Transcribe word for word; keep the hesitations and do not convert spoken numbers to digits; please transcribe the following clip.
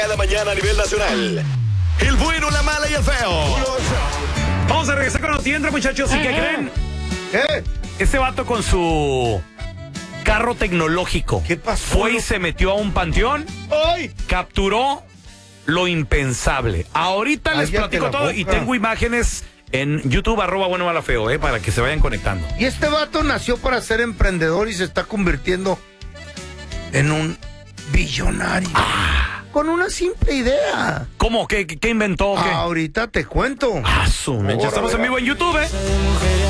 Cada mañana a nivel nacional. El bueno, la mala y el feo. Vamos a regresar con la tienda, muchachos. ¿Y qué creen? ¿Qué? Este vato con su carro tecnológico. ¿Qué pasó? Fue y se metió a un panteón. ¡Ay! Capturó lo impensable. Ahorita les Cállate platico la todo boca. y tengo imágenes en YouTube, arroba bueno, mala, feo, eh, para que se vayan conectando. Y este vato nació para ser emprendedor y se está convirtiendo en un billonario. Ah. Con una simple idea. ¿Cómo? ¿Qué, qué, qué inventó? ¿Qué? Ahorita te cuento. Ah, su mecha. Estamos en vivo en YouTube, eh.